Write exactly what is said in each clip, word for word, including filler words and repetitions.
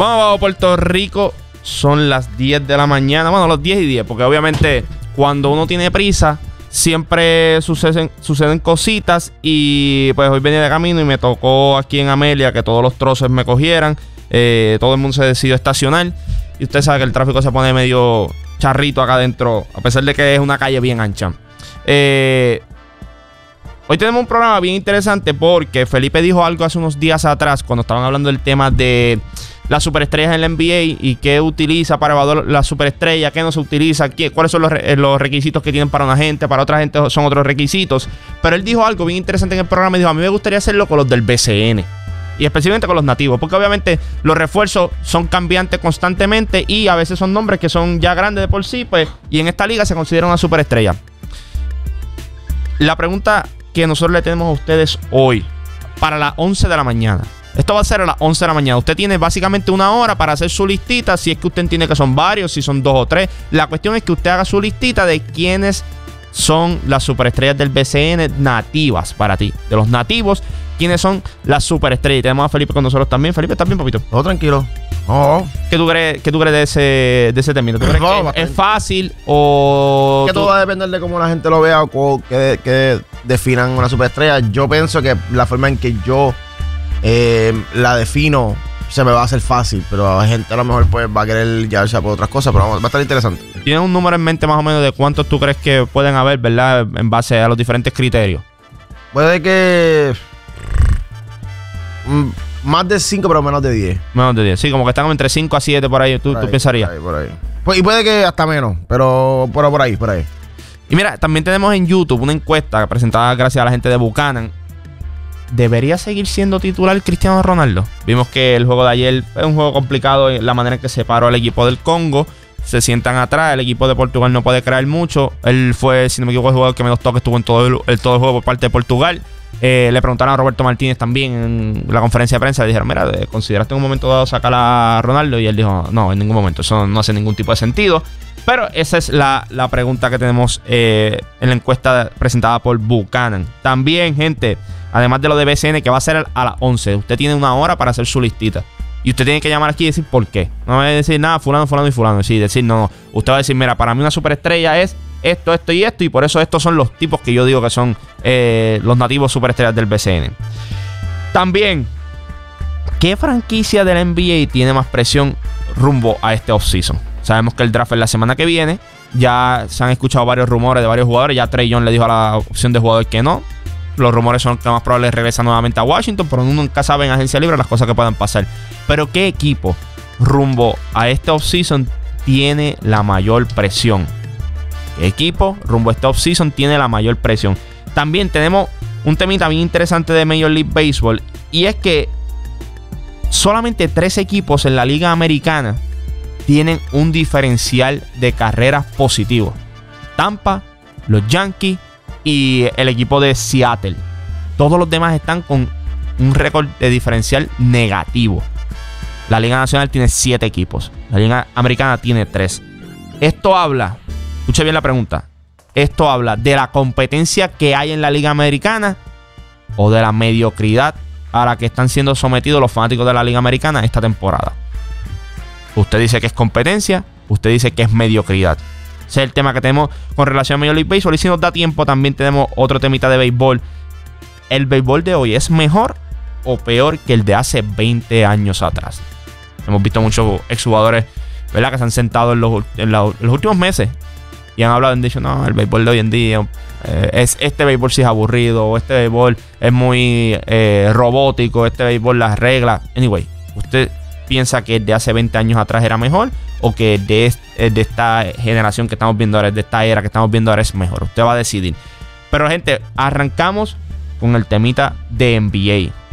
Vamos a Puerto Rico. Son las diez de la mañana. Bueno, los diez y diez, porque obviamente cuando uno tiene prisa siempre suceden, suceden cositas. Y pues hoy venía de camino y me tocó aquí en Amelia que todos los troces me cogieran. Eh, todo el mundo se decidió estacionar. Y usted sabe que el tráfico se pone medio charrito acá adentro, a pesar de que es una calle bien ancha. Eh, hoy tenemos un programa bien interesante porque Felipe dijo algo hace unos días atrás cuando estaban hablando del tema de las superestrellas en la N B A y qué utiliza para evaluar la superestrella, qué no se utiliza, qué, cuáles son los, re, los requisitos que tienen para una gente, para otra gente son otros requisitos. Pero él dijo algo bien interesante en el programa y dijo: a mí me gustaría hacerlo con los del B C N. Y específicamente con los nativos, porque obviamente los refuerzos son cambiantes constantemente y a veces son nombres que son ya grandes de por sí, pues, y en esta liga se considera una superestrella. La pregunta que nosotros le tenemos a ustedes hoy, para las once de la mañana. Esto va a ser a las once de la mañana. Usted tiene básicamente una hora para hacer su listita, si es que usted entiende que son varios, si son dos o tres. La cuestión es que usted haga su listita de quiénes son las superestrellas del B C N nativas para ti. De los nativos, quiénes son las superestrellas. Y tenemos a Felipe con nosotros también. Felipe, ¿estás bien, papito? Todo tranquilo. Oh. ¿Qué tú crees, qué tú crees de ese, de ese término? ¿Tú crees no, que bastante. es fácil o...? Que todo va a depender de cómo la gente lo vea o que, que definan una superestrella. Yo pienso que la forma en que yo eh, la defino se me va a hacer fácil, pero la gente a lo mejor pues va a querer llevarse por otras cosas, pero va a estar interesante. ¿Tienes un número en mente más o menos de cuántos tú crees que pueden haber, verdad? En base a los diferentes criterios. Puede que mm, más de cinco, pero menos de diez. Menos de diez. Sí, como que están entre cinco a siete por ahí. ¿Tú, por ahí, tú pensarías? Por ahí, por ahí. Pues, y puede que hasta menos, pero, pero por ahí, por ahí. Y mira, también tenemos en YouTube una encuesta presentada gracias a la gente de Buchanan. ¿Debería seguir siendo titular Cristiano Ronaldo? Vimos que el juego de ayer fue un juego complicado, la manera en que se paró al equipo del Congo. Se sientan atrás, el equipo de Portugal no puede crear mucho. Él fue, si no me equivoco, el jugador que menos toques tuvo en todo el, el, todo el juego por parte de Portugal. Eh, le preguntaron a Roberto Martínez también en la conferencia de prensa. Le dijeron: mira, ¿consideraste en un momento dado sacar a Ronaldo? Y él dijo: no, en ningún momento, eso no hace ningún tipo de sentido. Pero esa es la, la pregunta que tenemos eh, en la encuesta presentada por Buchanan. También, gente, además de lo de B C N, que va a ser a las once, usted tiene una hora para hacer su listita. Y usted tiene que llamar aquí y decir por qué. No va a decir nada, fulano, fulano y fulano. Sí, decir no, no. Usted va a decir: mira, para mí una superestrella es esto, esto y esto. Y por eso estos son los tipos que yo digo que son eh, los nativos superestrellas del B C N. También, ¿qué franquicia de la N B A tiene más presión rumbo a este offseason? Sabemos que el draft es la semana que viene. Ya se han escuchado varios rumores de varios jugadores. Ya Trae Young le dijo a la opción de jugador que no. Los rumores son que lo más probable es regresar nuevamente a Washington, pero uno nunca sabe en agencia libre las cosas que puedan pasar. Pero ¿qué equipo rumbo a este offseason tiene la mayor presión? ¿Qué equipo rumbo a este offseason tiene la mayor presión? También tenemos un temita bien interesante de Major League Baseball, y es que solamente tres equipos en la Liga Americana tienen un diferencial de carreras positivo: Tampa, los Yankees y el equipo de Seattle. Todos los demás están con un récord de diferencial negativo. La Liga Nacional tiene siete equipos. La Liga Americana tiene tres. Esto habla, escuche bien la pregunta, ¿esto habla de la competencia que hay en la Liga Americana o de la mediocridad a la que están siendo sometidos los fanáticos de la Liga Americana esta temporada? Usted dice que es competencia, usted dice que es mediocridad. Ese es el tema que tenemos con relación a Major League Baseball. Y si nos da tiempo, también tenemos otro temita de béisbol. ¿El béisbol de hoy es mejor o peor que el de hace veinte años atrás? Hemos visto muchos exjugadores, ¿verdad?, que se han sentado en los, en la, en los últimos meses y han hablado y han dicho: no, el béisbol de hoy en día eh, es, este béisbol sí es aburrido, o este béisbol es muy eh, robótico, este béisbol, las reglas. Anyway, usted piensa que el de hace veinte años atrás era mejor o que el de, este, el de esta generación que estamos viendo ahora, el de esta era que estamos viendo ahora es mejor. Usted va a decidir. Pero, gente, arrancamos con el temita de N B A.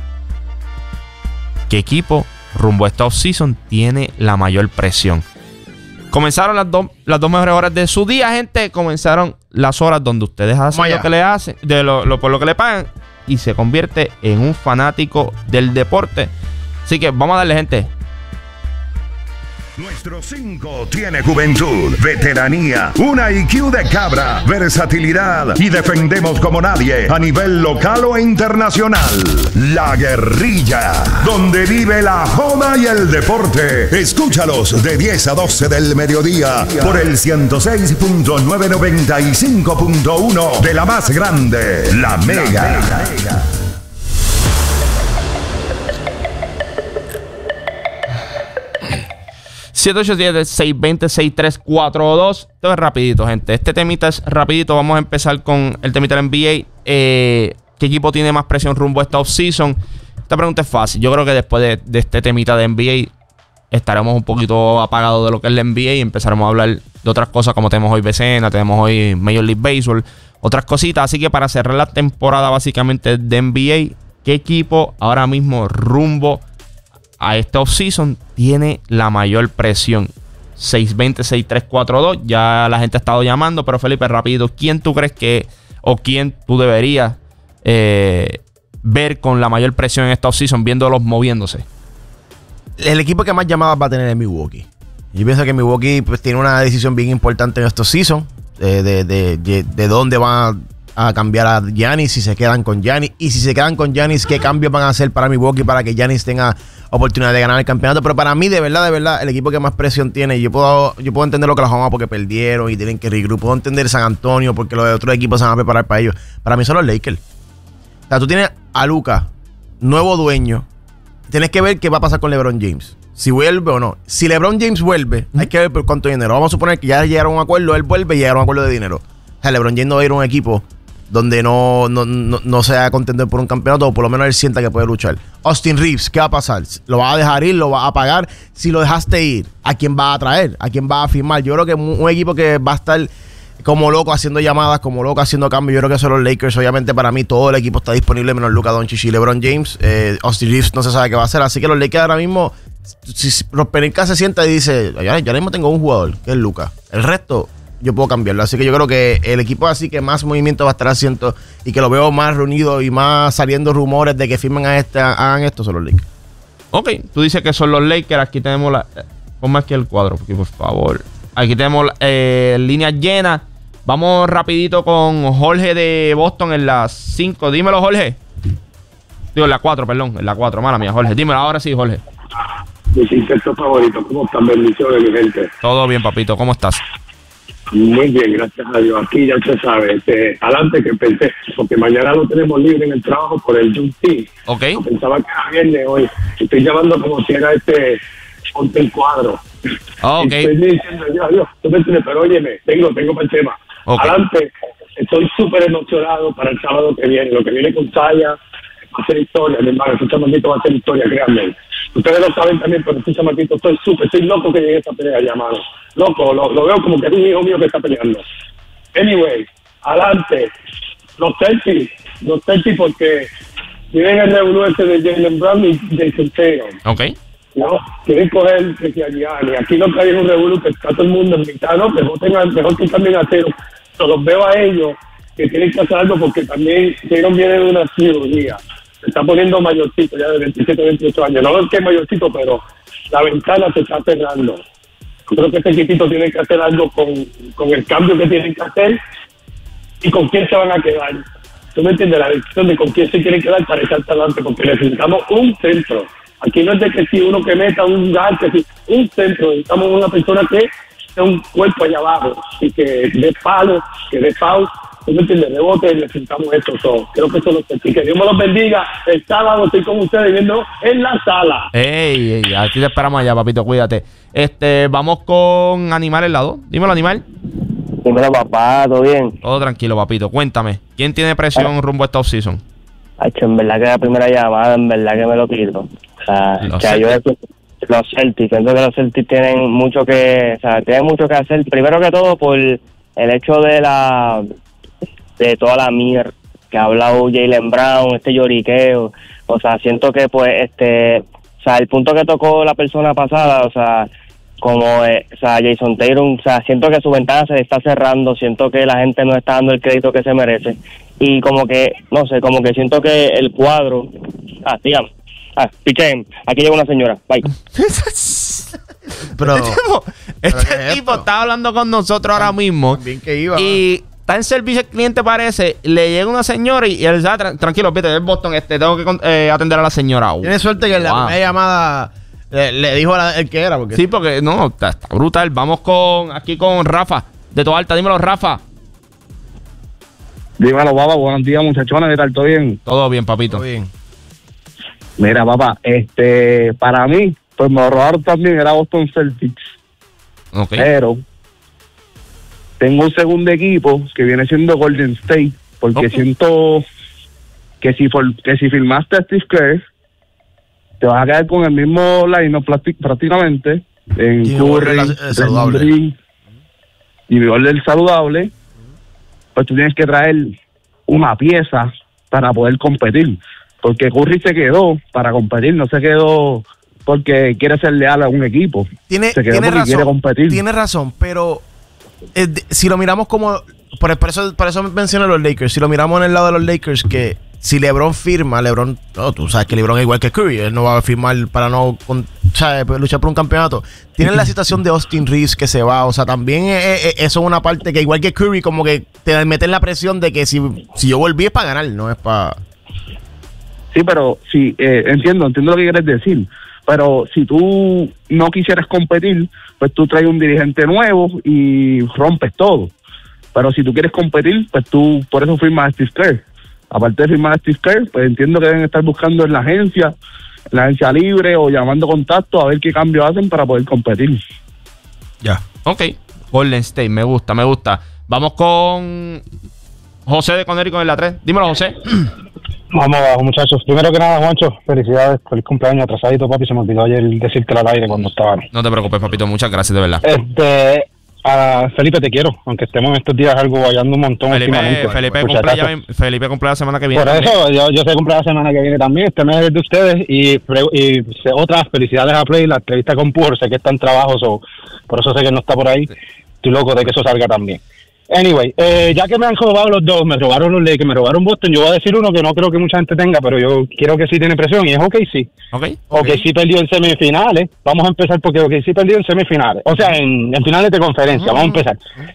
¿Qué equipo rumbo a esta offseason tiene la mayor presión? Comenzaron las, do, las dos mejores horas de su día, gente. Comenzaron las horas donde ustedes hacen Vaya. lo que le hacen, de lo, lo, por lo que le pagan, y se convierte en un fanático del deporte. Así que vamos a darle, gente. Nuestro cinco tiene juventud, veteranía, una I Q de cabra, versatilidad y defendemos como nadie a nivel local o internacional. La Guerrilla, donde vive la joda y el deporte. Escúchalos de diez a doce del mediodía por el ciento seis punto nueve noventa y cinco punto uno de la más grande, La Mega. La Mega. siete ocho siete, seis dos cero, seis tres cuatro dos. Esto es rapidito, gente. Este temita es rapidito. Vamos a empezar con el temita del N B A. Eh, ¿Qué equipo tiene más presión rumbo a esta offseason? Esta pregunta es fácil. Yo creo que después de, de este temita de N B A estaremos un poquito apagados de lo que es el N B A y empezaremos a hablar de otras cosas como tenemos hoy B C N, tenemos hoy Major League Baseball, otras cositas. Así que para cerrar la temporada básicamente de N B A, ¿qué equipo ahora mismo rumbo a esta offseason tiene la mayor presión? seis dos cero, seis tres cuatro dos. Ya la gente ha estado llamando, pero Felipe, rápido, ¿quién tú crees que o quién tú deberías eh, ver con la mayor presión en esta offseason, viéndolos moviéndose? El equipo que más llamadas va a tener es Milwaukee. Yo pienso que Milwaukee pues, tiene una decisión bien importante en esta offseason, eh, de, de, de, de dónde van a, a cambiar a Giannis, si se quedan con Giannis, y si se quedan con Giannis, qué cambios van a hacer para Milwaukee para que Giannis tenga oportunidad de ganar el campeonato. Pero para mí, de verdad, de verdad, el equipo que más presión tiene, yo puedo, yo puedo entender lo que Oklahoma porque perdieron y tienen que regroup, puedo entender San Antonio porque los otros equipos se van a preparar para ellos. Para mí son los Lakers. O sea, tú tienes a Luka, nuevo dueño, tienes que ver qué va a pasar con LeBron James, si vuelve o no. Si LeBron James vuelve, ¿Mm? hay que ver por cuánto dinero. Vamos a suponer que ya llegaron a un acuerdo, él vuelve y llegaron a un acuerdo de dinero. O sea, LeBron James no va a ir a un equipo donde no, no, no, no sea contender por un campeonato, o por lo menos él sienta que puede luchar. Austin Reeves, ¿qué va a pasar? ¿Lo vas a dejar ir? ¿Lo vas a pagar? Si lo dejaste ir, ¿a quién va a traer? ¿A quién va a firmar? Yo creo que un, un equipo que va a estar como loco haciendo llamadas, como loco haciendo cambios, yo creo que son los Lakers. Obviamente para mí todo el equipo está disponible menos Luka Doncic y LeBron James. eh, Austin Reeves no se sabe qué va a hacer, así que los Lakers ahora mismo, si Pelinka se sienta y dice, yo ahora mismo tengo un jugador que es Luka, el resto yo puedo cambiarlo. Así que yo creo que el equipo así que más movimiento va a estar haciendo y que lo veo más reunido y más saliendo rumores de que firmen a este, hagan esto, son los Lakers. Ok, tú dices que son los Lakers. Aquí tenemos la... Ponme aquí el cuadro, porque por favor. Aquí tenemos eh, líneas llenas. Vamos rapidito con Jorge de Boston en las cinco. Dímelo, Jorge. Digo, en la cuatro, perdón. En la cuatro, mala mía, Jorge. Dímelo ahora sí, Jorge. Mi quinteto favorito. ¿Cómo están? Bendiciones, mi gente. Todo bien, papito. ¿Cómo estás? Muy bien, gracias a Dios. Aquí ya usted sabe, este, adelante que pensé, porque mañana lo tenemos libre en el trabajo por el Juneteenth. Ok. No pensaba que era viernes hoy. Estoy llamando como si era este, ponte el cuadro. Oh, ok. Estoy diciendo, Dios, Dios, tú me entiendes, pero óyeme, tengo, tengo para el tema. Okay. Adelante, estoy súper emocionado para el sábado que viene. Lo que viene con Saya va a ser historia, mi hermano. Ese chamaquito va a ser historia, créanme. Ustedes lo saben también, pero ese chamaquito, estoy súper, estoy loco que llegue a esta pelea ya, mano. Loco, lo, lo veo como que es un hijo mío que está peleando. Anyway, adelante. Los Celtics, los Celtics porque tienen el revuelo ese de Jaylen Brown y Jason Tatum. Ok. No, quieren coger que a Gianni. Aquí no cae un revuelo que está todo el mundo en mitad, no, mejor, tengan, mejor que también a Tatum. Yo los veo a ellos que tienen que hacer algo porque también Tatum viene de una cirugía. Se está poniendo mayorcito ya de veintisiete, veintiocho años. No es que es mayorcito, pero la ventana se está cerrando. Yo creo que este equipito tiene que hacer algo con, con el cambio que tienen que hacer y con quién se van a quedar. ¿Tú me entiendes? La decisión de con quién se quieren quedar para echar adelante, porque necesitamos un centro. Aquí no es de que si uno que meta un gas, que si un centro, necesitamos una persona que sea un cuerpo allá abajo y que dé palo, que dé foul. ¿Tú me entiendes? Rebote, necesitamos esto. So, creo que eso lo que que Dios me los bendiga. El sábado estoy con ustedes viendo en la sala. Ey, ey, aquí te esperamos allá, papito, cuídate. Este, vamos con Animal al lado. Dímelo, Animal. Dímelo, papá, ¿todo bien? Todo tranquilo, papito. Cuéntame, ¿quién tiene presión ah. rumbo a esta offseason? Hacho, en verdad que la primera llamada, en verdad que me lo quito. O sea, los o sea yo los Celtics, pienso que los Celtics tienen mucho que, o sea, tienen mucho que hacer. Primero que todo por el hecho de la de toda la mierda que ha hablado Jaylen Brown, este lloriqueo. O sea, siento que pues este, o sea, el punto que tocó la persona pasada, o sea, como eh, o sea, Jason Tatum, o sea, siento que su ventana se está cerrando, siento que la gente no está dando el crédito que se merece. Y como que, no sé, como que siento que el cuadro... Ah, dígame. Ah, pichen, aquí llega una señora. Bye. Pero, este tipo, ¿pero este qué es tipo esto? está hablando con nosotros ahora mismo. Bien que iba. Y está en servicio al cliente, parece. Le llega una señora y, y él dice, ah, tra- tranquilo, vete, es Boston, este, tengo que con- eh, atender a la señora. Tiene suerte que en la Wow. primera llamada le, le dijo a la- el que era. Porque Sí, porque no, está, está brutal. Vamos con aquí con Rafa, de Toda Alta. Dímelo, Rafa. Dímelo, papá, buenos días, muchachones, ¿qué tal? ¿Todo bien? Todo bien, papito. Todo bien. Mira, papá, este, para mí, pues me lo robaron también, era Boston Celtics, Ok. pero tengo un segundo equipo que viene siendo Golden State, porque Ok. siento que si, for- que si firmaste a Steve Kerr, te vas a quedar con el mismo line prácticamente, en Jimmy Curry, Butler, eh, saludable. Draymond Green, Jimmy Butler saludable, pues tú tienes que traer una pieza para poder competir, porque Curry se quedó para competir, no se quedó porque quiere ser leal a un equipo, Tiene, se quedó tiene porque quiere razón. competir. Tiene razón, pero eh, de- si lo miramos como. Por, por eso, por eso mencioné los Lakers. Si lo miramos en el lado de los Lakers, que si LeBron firma, LeBron. No, tú sabes que LeBron es igual que Curry. Él no va a firmar para no con- ¿sabes? Pues luchar por un campeonato. Tienen la situación de Austin Reeves que se va. O sea, también eh, eh, eso es una parte que, igual que Curry, como que te meten la presión de que si, si yo volví es para ganar, no es para. Sí, pero sí, eh, entiendo, entiendo lo que quieres decir. Pero si tú no quisieras competir, pues tú traes un dirigente nuevo y rompes todo. Pero si tú quieres competir, pues tú, por eso firmas a Steve Kerr. Aparte de firmar a Steve Kerr, pues entiendo que deben estar buscando en la agencia, en la agencia libre o llamando contactos a ver qué cambio hacen para poder competir. Ya. Ok. Golden State, me gusta, me gusta. Vamos con José de Conérico en la tres. Dímelo, José. Vamos abajo, muchachos. Primero que nada, Juancho, felicidades por el cumpleaños atrasadito, papi. Se me olvidó ayer decírtelo al aire cuando estaban. No te preocupes, papito. Muchas gracias, de verdad. Este, a Felipe, te quiero, aunque estemos en estos días algo guayando un montón últimamente. Felipe, Felipe, Por si cumple, acaso. ya- Felipe cumple la semana que viene. Por también. eso, yo, yo sé cumple la semana que viene también. Este mes es de ustedes. Y, pre- y se- otras felicidades a Play, la entrevista con Pur. Sé que está en trabajo, so, por eso sé que no está por ahí. Estoy loco de que eso salga también. Anyway, eh, ya que me han robado los dos, me robaron los Lakers, me robaron Boston, yo voy a decir uno que no creo que mucha gente tenga, pero yo quiero que sí tiene presión, y es O K C. Ok. O K C perdió en semifinales. Vamos a empezar porque O K C perdió en semifinales. O sea, en, en finales de conferencia. Vamos a empezar.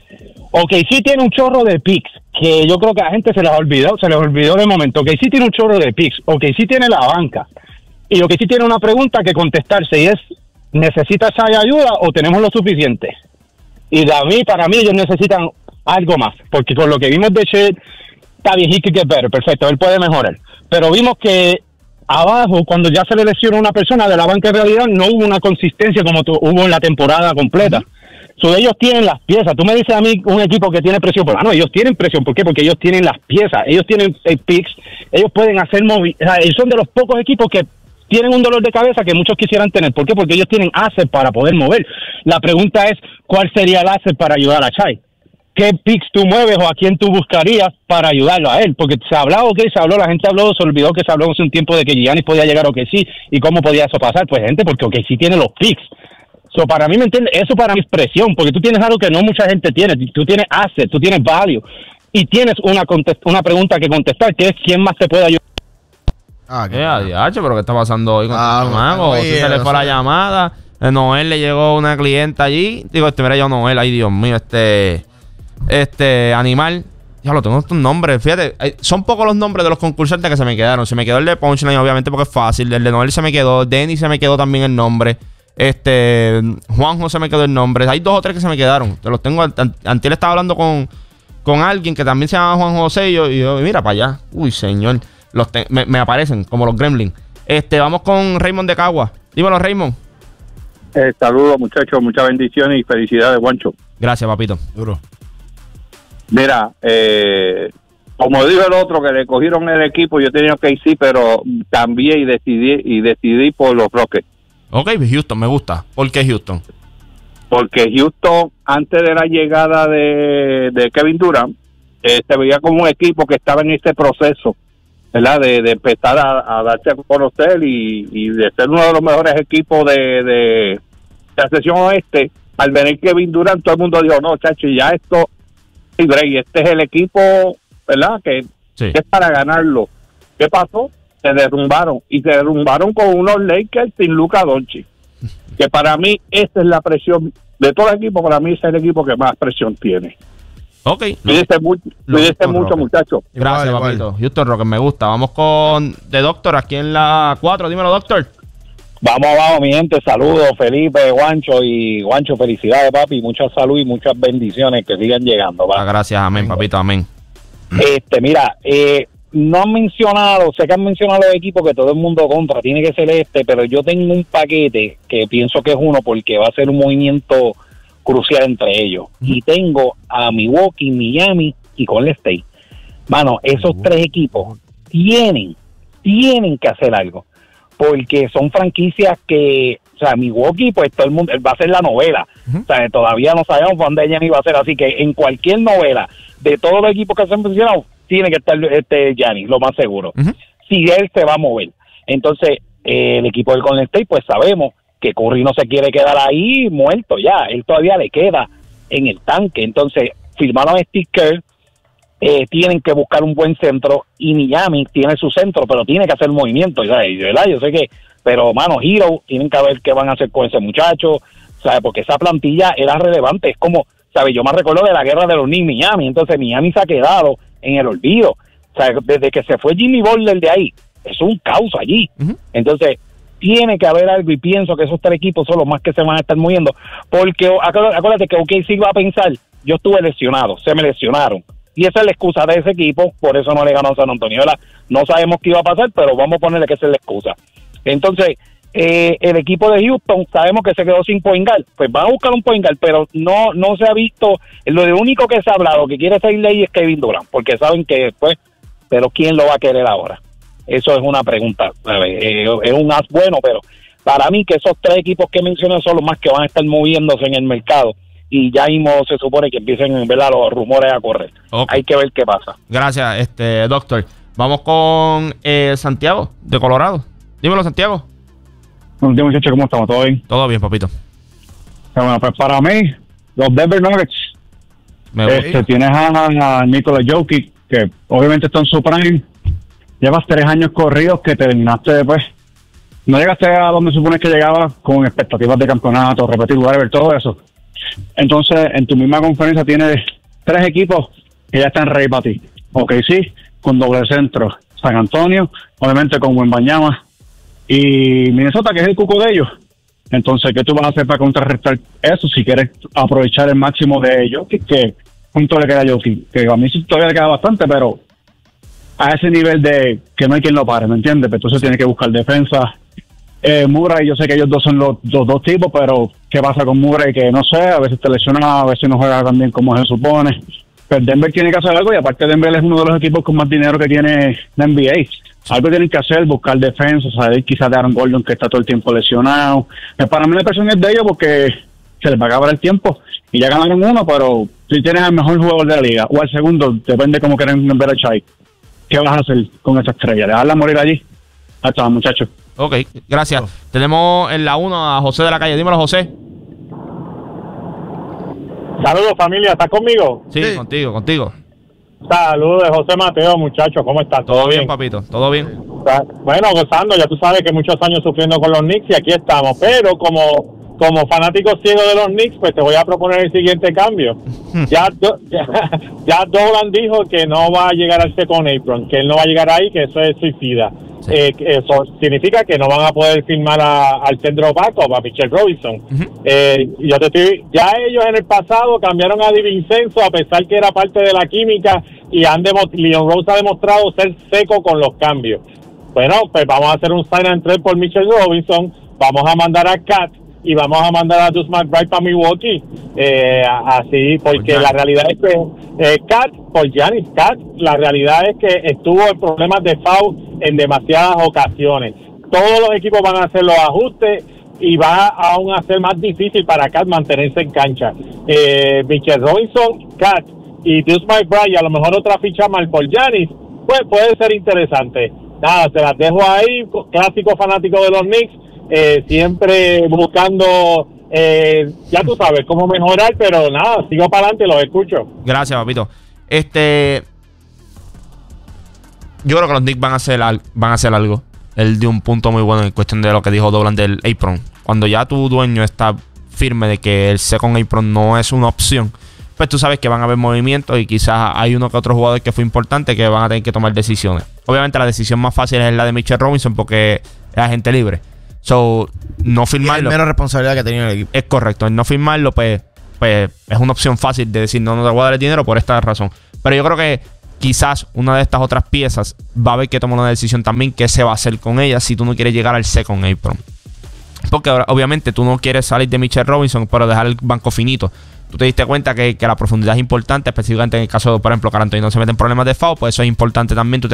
O K C tiene un chorro de picks que yo creo que a la gente se les ha olvidado, se les olvidó de momento. O K C tiene un chorro de picks. O K C tiene la banca. Y O K C tiene una pregunta que contestarse y es, ¿necesitas ayuda o tenemos lo suficiente? Y de a mí, para mí, ellos necesitan algo más. Porque con lo que vimos de Chet, está bien, he could get better, perfecto, él puede mejorar. Pero vimos que abajo, cuando ya se le lesiona a una persona de la banca, en realidad no hubo una consistencia como tu- hubo en la temporada completa. So, ellos tienen las piezas. Tú me dices a mí un equipo que tiene presión. Pues, ah, no, ellos tienen presión. ¿Por qué? Porque ellos tienen las piezas. Ellos tienen eh, picks. Ellos pueden hacer movi- o sea, ellos son de los pocos equipos que tienen un dolor de cabeza que muchos quisieran tener. ¿Por qué? Porque ellos tienen assets para poder mover. La pregunta es, ¿cuál sería el asset para ayudar a Chai? ¿Qué picks tú mueves o a quién tú buscarías para ayudarlo a él? Porque se hablaba, ok, se habló, la gente habló, se olvidó que se habló hace un tiempo de que Giannis podía llegar a O K C y cómo podía eso pasar. Pues gente, porque O K C tiene los picks. So, para mí, ¿me entiendes? Eso para mí es presión, porque tú tienes algo que no mucha gente tiene. Tú tienes asset, tú tienes value y tienes una contest- una pregunta que contestar, que es ¿quién más te puede ayudar? Ah, qué Eh, adiache, pero ¿qué está pasando hoy con Ah, este chamaco? oye, Si se le no fue la sé. llamada. eh, Noel le llegó una clienta allí. Digo, este, mira yo Noel, ay Dios mío, este. Este animal. Ya lo tengo estos nombres. Fíjate, eh, son pocos los nombres de los concursantes que se me quedaron. Se me quedó el de Punchline, obviamente, porque es fácil. El de Noel se me quedó. Denny se me quedó también el nombre. Este. Juanjo se me quedó el nombre. Hay dos o tres que se me quedaron. Te los tengo. Ant- Antier estaba hablando con, con alguien que también se llama Juan José. Y yo, y yo, mira para allá. Uy, señor. Los te- me, me aparecen como los Gremlins. Este, vamos con Raymond de Cagua. Dímelo, Raymond. Eh, saludos, muchachos, muchas bendiciones y felicidades, Juancho. Gracias, papito. duro. Mira, eh, como dijo el otro que le cogieron el equipo, yo tenía que sí, pero cambié y decidí y decidí por los Rockets, Ok, Houston, me gusta. ¿Por qué Houston? porque Houston antes de la llegada de, de Kevin Durant eh, se veía como un equipo que estaba en ese proceso, ¿verdad? De, de empezar a, a darse a conocer y, y de ser uno de los mejores equipos de, de, de la sesión oeste. Al venir Kevin Durant, todo el mundo dijo, no, chacho, ya esto, y este es el equipo, ¿verdad? Que, Sí. que es para ganarlo. ¿Qué pasó? Se derrumbaron, y se derrumbaron con unos Lakers sin Luka Doncic. que para mí esta es la presión de todo el equipo, para mí es el equipo que más presión tiene. Ok. Cuídense mucho, cuídense mucho, muchachos. Gracias, Igual, papito. igual. Houston Rockets, me gusta. Vamos con The Doctor aquí en la cuatro. Dímelo, Doctor. Vamos abajo, mi gente. Saludos, Felipe, Juancho y Juancho. Felicidades, papi. Mucha salud y muchas bendiciones que sigan llegando. Ah, gracias, amén, papito, amén. Este, mira, eh, no han mencionado, sé que han mencionado los equipos que todo el mundo contra, tiene que ser este, pero yo tengo un paquete que pienso que es uno porque va a ser un movimiento crucial entre ellos. Y tengo a Milwaukee, Miami y Golden State. Mano, esos tres equipos tienen, tienen que hacer algo, porque son franquicias que, o sea, Milwaukee, pues todo el mundo, va a ser la novela. Uh-huh. O sea, todavía no sabemos cuándo ella ni va a ser, así que en cualquier novela de todos los equipos que se han mencionado, tiene que estar este Giannis, lo más seguro. Uh-huh. Si él se va a mover. Entonces, eh, el equipo del Golden State, pues sabemos que Curry no se quiere quedar ahí muerto ya, él todavía le queda en el tanque. Entonces, firmaron a Steve Kerr, eh, tienen que buscar un buen centro, y Miami tiene su centro, pero tiene que hacer movimiento, ¿sabes? Yo sé que, pero mano, Hero, tienen que ver qué van a hacer con ese muchacho, ¿sabes? Porque esa plantilla era relevante, es como, ¿sabes? Yo me recuerdo de la guerra de los Knicks Miami, entonces Miami se ha quedado en el olvido, ¿sabes? Desde que se fue Jimmy Butler de ahí, es un caos allí. Uh-huh. Entonces, tiene que haber algo, y pienso que esos tres equipos son los más que se van a estar moviendo, porque acuérdate que O K C va a pensar, yo estuve lesionado, se me lesionaron, y esa es la excusa de ese equipo, por eso no le ganó a San Antonio. ¿Verdad? No sabemos qué iba a pasar, pero vamos a ponerle que esa es la excusa. Entonces, eh, el equipo de Houston, sabemos que se quedó sin point guard, pues van a buscar un point guard, pero no no se ha visto, lo único que se ha hablado, que quiere salir de ahí es Kevin Durant, porque saben que después, pero ¿quién lo va a querer ahora? Eso es una pregunta, eh, es un as bueno, pero para mí que esos tres equipos que mencioné son los más que van a estar moviéndose en el mercado, y ya mismo se supone que empiecen, ¿verdad?, los rumores a correr. Okay. Hay que ver qué pasa. Gracias, este doctor. Vamos con eh, Santiago, de Colorado. Dímelo, Santiago. Buenos días, muchachos, ¿cómo estamos? ¿Todo bien? Todo bien, papito. Bueno, pues para mí, los Denver Nuggets, este, tienes a, a Nikola Jokic, que obviamente está en su prime. Llevas tres años corridos que terminaste después. No llegaste a donde supones que llegabas con expectativas de campeonato, repetir, whatever, todo eso. Entonces, en tu misma conferencia tienes tres equipos que ya están ready para ti. O K C, con doble centro. San Antonio, obviamente con Wembanyama. Y Minnesota, que es el cuco de ellos. Entonces, ¿qué tú vas a hacer para contrarrestar eso si quieres aprovechar el máximo de ellos? Que, que junto le queda a Jokic, que a mí sí todavía le queda bastante, pero a ese nivel de que no hay quien lo pare, ¿me entiendes? Pero entonces tiene que buscar defensa. Eh, Murray, yo sé que ellos dos son los, los dos tipos, pero ¿qué pasa con Murray? Que no sé, a veces te lesiona, a veces no juega tan bien como se supone. Pero Denver tiene que hacer algo, y aparte Denver es uno de los equipos con más dinero que tiene la N B A. Algo tienen que hacer, buscar defensa, saber quizás de Aaron Gordon, que está todo el tiempo lesionado. Eh, para mí la presión es de ellos porque se les va a acabar el tiempo y ya ganaron uno, pero si tienes al mejor jugador de la liga o al segundo, depende cómo quieren ver a Chai. ¿Qué vas a hacer con esa estrella? ¿Dejarla morir allí? Hasta, muchachos. Ok, gracias. Oh. Tenemos en la uno a José de la Calle. Dímelo, José. Saludos, familia. ¿Estás conmigo? Sí, sí, contigo, contigo. Saludos, José Mateo, muchachos. ¿Cómo estás? ¿Todo, ¿Todo bien, bien, papito? ¿Todo bien? Bueno, gozando. Ya tú sabes que muchos años sufriendo con los Knicks y aquí estamos. Pero como, como fanático ciego de los Knicks, pues te voy a proponer el siguiente cambio. ya, ya, ya Dolan dijo que no va a llegar al second apron, que él no va a llegar ahí, que eso es suicida. Sí. Eh, eso significa que no van a poder firmar a, al centro backup, a Mitchell Robinson. Uh-huh. eh, yo te estoy, ya ellos en el pasado cambiaron a Di Vincenzo, a pesar que era parte de la química, y han demo, Leon Rose ha demostrado ser seco con los cambios. Bueno, pues vamos a hacer un sign and trade por Mitchell Robinson, vamos a mandar a Cat y vamos a mandar a Deuce McBride para Milwaukee, eh, así, porque la realidad es que eh, Cat, por Giannis, Cat, la realidad es que estuvo en problemas de foul en demasiadas ocasiones. Todos los equipos van a hacer los ajustes y va aún a ser más difícil para Cat mantenerse en cancha. Eh, Mitchell Robinson, Cat y Deuce McBride, a lo mejor otra ficha mal por Giannis, pues puede ser interesante. Nada, se las dejo ahí, clásico fanático de los Knicks, eh, siempre buscando, eh, ya tú sabes, cómo mejorar, pero nada, sigo para adelante, los escucho. Gracias, papito. Este, yo creo que los Knicks van a hacer, van a hacer algo. Él dio un punto muy bueno en cuestión de lo que dijo Dolan del apron. cuando ya tu dueño está firme de que el second apron no es una opción, pues tú sabes que van a haber movimientos y quizás hay uno que otro jugador que fue importante que van a tener que tomar decisiones. Obviamente la decisión más fácil es la de Mitchell Robinson porque es agente libre. So, no firmarlo. Y es menos responsabilidad que tenía el equipo. Es correcto. El no firmarlo, pues, pues es una opción fácil de decir no, no te voy a dar el dinero por esta razón. Pero yo creo que quizás una de estas otras piezas va a haber que tomar una decisión también qué se va a hacer con ella si tú no quieres llegar al second apron. Porque ahora, obviamente tú no quieres salir de Mitchell Robinson, pero dejar el banco finito. Tú te diste cuenta que, que la profundidad es importante, específicamente en el caso de, por ejemplo, Karl Anthony no se mete en problemas de foul, pues eso es importante también. Tú